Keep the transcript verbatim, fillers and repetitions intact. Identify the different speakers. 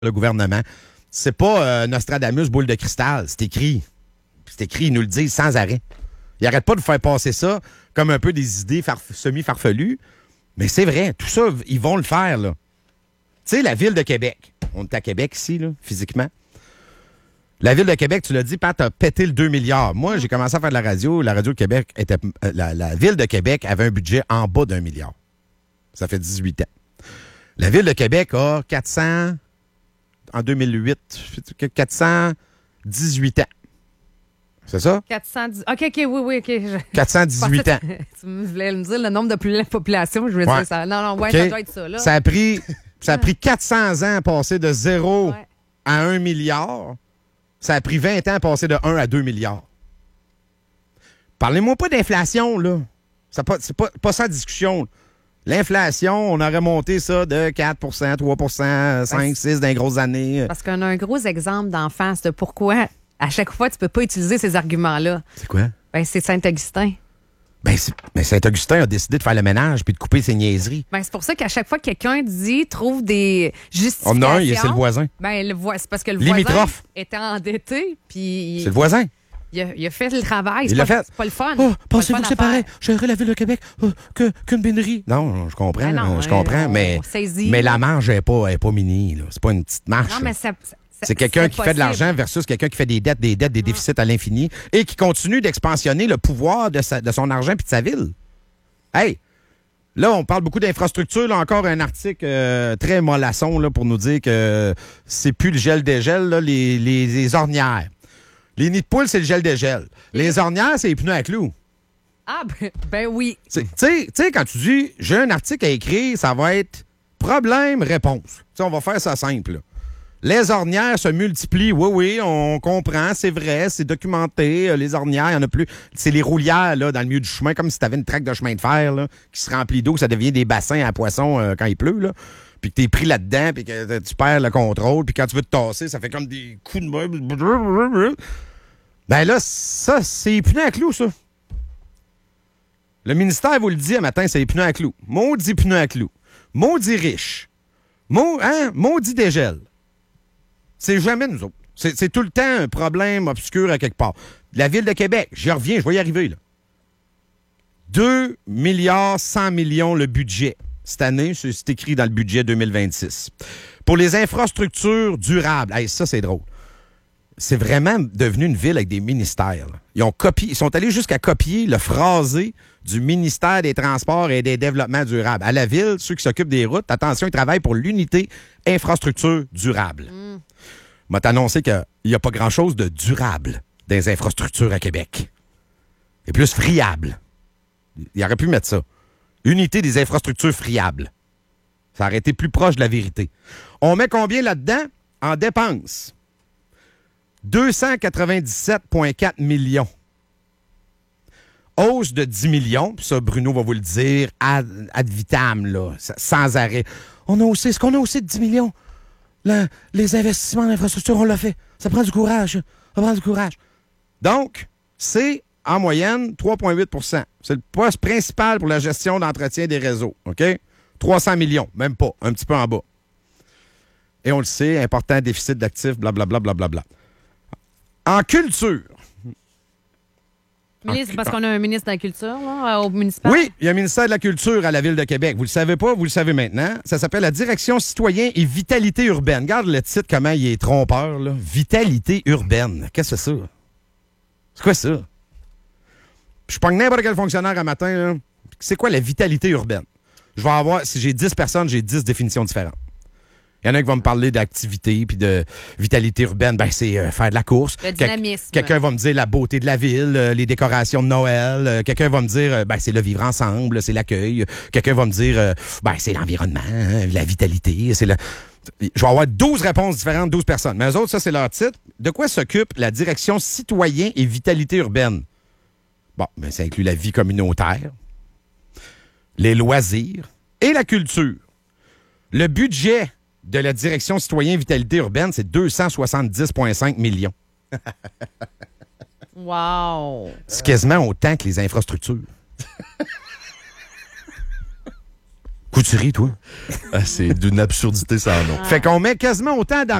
Speaker 1: le gouvernement. C'est pas euh, Nostradamus, boule de cristal. C'est écrit. C'est écrit, ils nous le disent sans arrêt. Ils n'arrêtent pas de faire passer ça comme un peu des idées farf- semi-farfelues. Mais c'est vrai, tout ça, ils vont le faire, là. Tu sais, la Ville de Québec. On est à Québec ici, là, physiquement. La Ville de Québec, tu l'as dit, Pat, a pété le deux milliards. Moi, j'ai commencé à faire de la radio. La radio de Québec était. Euh, la, la Ville de Québec avait un budget en bas d'un milliard. Ça fait dix-huit ans. La Ville de Québec a quatre cents. En deux mille huit, quatre cent dix-huit ans. C'est ça?
Speaker 2: quatre cent dix... OK, OK, oui, oui, OK. Je...
Speaker 1: quatre cent dix-huit ans.
Speaker 2: Tu voulais me dire le nombre de population. Je voulais
Speaker 1: ouais.
Speaker 2: dire ça. Non, non, ouais,
Speaker 1: okay.
Speaker 2: ça doit être ça, là.
Speaker 1: Ça a pris, ça a pris quatre cents ans à passer de zéro
Speaker 2: ouais.
Speaker 1: à un milliard. Ça a pris vingt ans à passer de un à deux milliards. Parlez-moi pas d'inflation, là. Ça pas, c'est pas, pas ça la discussion. L'inflation, on aurait monté ça de quatre pour cent, trois pour cent, cinq, six dans les grosses années.
Speaker 2: Parce qu'on a un gros exemple d'en face de pourquoi, à chaque fois, tu peux pas utiliser ces arguments-là.
Speaker 1: C'est quoi?
Speaker 2: Ben, c'est Saint-Augustin.
Speaker 1: Ben, c'est, ben Saint-Augustin a décidé de faire le ménage puis de couper ses niaiseries.
Speaker 2: Ben, c'est pour ça qu'à chaque fois que quelqu'un dit, trouve des justifications...
Speaker 1: On en a un, c'est le voisin.
Speaker 2: Ben, le vo- c'est parce que le
Speaker 1: Limitrophe.
Speaker 2: voisin était endetté, puis...
Speaker 1: C'est le voisin.
Speaker 2: Il a, il a fait le travail.
Speaker 1: Il
Speaker 2: c'est
Speaker 1: l'a
Speaker 2: pas,
Speaker 1: fait.
Speaker 2: C'est pas le fun.
Speaker 1: Oh, pensez-vous
Speaker 2: pas le
Speaker 1: que
Speaker 2: fun
Speaker 1: c'est
Speaker 2: à faire.
Speaker 1: pareil? Gérer la Ville de Québec euh, que, qu'une bénerie. Non, je comprends.
Speaker 2: Ben non,
Speaker 1: je comprends,
Speaker 2: hein,
Speaker 1: mais,
Speaker 2: saisit,
Speaker 1: mais
Speaker 2: là.
Speaker 1: la marge n'est pas, est pas mini. Là. C'est pas une petite marche.
Speaker 2: Non,
Speaker 1: là.
Speaker 2: mais ça... ça
Speaker 1: C'est quelqu'un
Speaker 2: c'est
Speaker 1: qui fait de l'argent
Speaker 2: possible.
Speaker 1: versus quelqu'un qui fait des dettes, des dettes, des déficits à l'infini et qui continue d'expansionner le pouvoir de, sa, de son argent puis de sa ville. Hey! Là, on parle beaucoup d'infrastructures. Là, encore un article euh, très mollasson là, pour nous dire que c'est plus le gel-dégel, là, les, les, les ornières. Les nids de poules, c'est le gel-dégel. Les ornières, c'est les pneus à clous.
Speaker 2: Ah, ben, ben oui.
Speaker 1: Tu sais, quand tu dis, j'ai un article à écrire, ça va être problème-réponse. On va faire ça simple. Là. Les ornières se multiplient. Oui, oui, on comprend, c'est vrai, c'est documenté. Les ornières, il n'y en a plus. C'est les roulières là, dans le milieu du chemin, comme si tu avais une traque de chemin de fer là, qui se remplit d'eau, ça devient des bassins à poissons euh, quand il pleut. Là. Puis que tu es pris là-dedans, puis que tu perds le contrôle, puis quand tu veux te tasser, ça fait comme des coups de main. Ben là, ça, c'est les pneus à clous, ça. Le ministère vous le dit un matin, c'est les pneus à clous. Maudit pneus à clous. Maudit riche. Mau, hein? Maudit dégel. C'est jamais nous autres. C'est, c'est tout le temps un problème obscur à quelque part. La Ville de Québec, j'y reviens, je vais y arriver, là. deux milliards cent millions le budget. Cette année, c'est, c'est écrit dans le budget deux mille vingt-six. Pour les infrastructures durables. Hey, ça, c'est drôle. C'est vraiment devenu une ville avec des ministères. Là. Ils ont copié, ils sont allés jusqu'à copier le phrasé du ministère des Transports et des Développements durables. À la ville, ceux qui s'occupent des routes, attention, ils travaillent pour l'unité infrastructure durable. Mm. Je vais t'annoncer qu'il n'y a pas grand-chose de durable dans les infrastructures à Québec. C'est plus friable. Il aurait pu mettre ça. Unité des infrastructures friables. Ça aurait été plus proche de la vérité. On met combien là-dedans? En dépenses. deux cent quatre-vingt-dix-sept virgule quatre millions. Hausse de dix millions. Puis ça, Bruno va vous le dire, ad, ad vitam, là, sans arrêt. On a haussé, est-ce qu'on a haussé de dix millions? Le, les investissements en infrastructure, on l'a fait. Ça prend du courage. Ça prend du courage. Donc, c'est en moyenne trois virgule huit pour cent. C'est le poste principal pour la gestion d'entretien des réseaux. OK? trois cents millions, même pas, un petit peu en bas. Et on le sait, important déficit d'actifs, blablabla, blablabla. En culture.
Speaker 2: Ministre, parce qu'on a un ministre de la Culture, là, au municipal.
Speaker 1: Oui, il y a un ministère de la Culture à la Ville de Québec. Vous le savez pas, vous le savez maintenant. Ça s'appelle la Direction citoyen et vitalité urbaine. Regarde le titre, comment il est trompeur, là. Vitalité urbaine. Qu'est-ce que c'est ça? C'est quoi ça? Je pogne n'importe quel fonctionnaire un matin, là. C'est quoi la vitalité urbaine? Je vais avoir, si j'ai dix personnes, j'ai dix définitions différentes. Il y en a qui vont me parler d'activité puis de vitalité urbaine. Ben, c'est euh, faire de la course.
Speaker 2: Le dynamisme.
Speaker 1: Quel- quelqu'un va me dire la beauté de la ville, euh, les décorations de Noël. Euh, quelqu'un va me dire, euh, ben, c'est le vivre ensemble, c'est l'accueil. Quelqu'un va me dire, euh, ben, c'est l'environnement, hein, la vitalité. C'est le... Je vais avoir douze réponses différentes, douze personnes. Mais eux autres, ça, c'est leur titre. De quoi s'occupe la Direction citoyen et vitalité urbaine? Bon, ben, ça inclut la vie communautaire, les loisirs et la culture. Le budget de la Direction citoyen vitalité urbaine, c'est deux cent soixante-dix virgule cinq millions.
Speaker 2: Wow!
Speaker 1: C'est quasiment autant que les infrastructures. Couturier, toi.
Speaker 3: Ah, c'est d'une absurdité sans nom.
Speaker 1: Fait qu'on met quasiment autant d'argent